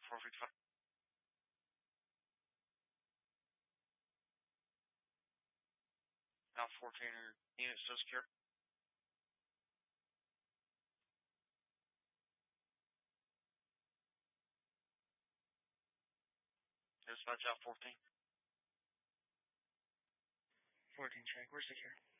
455. Now 14 units still secure. Dispatch out 14. 14 check, we're secure.